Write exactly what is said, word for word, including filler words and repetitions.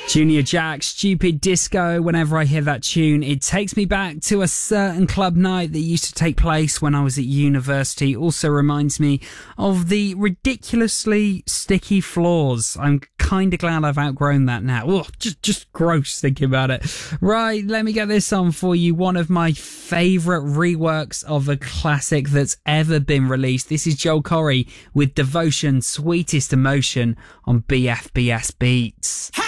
Junior Jack, Stupid Disco. Whenever I hear that tune, it takes me back to a certain club night that used to take place when I was at university. Also reminds me of the ridiculously sticky floors. I'm kind of glad I've outgrown that now. Oh, just, just gross thinking about it. Right, let me get this on for you. One of my favourite reworks of a classic that's ever been released. This is Joel Corry with Devotion, Sweetest Emotion on B F B S Beats. Ha!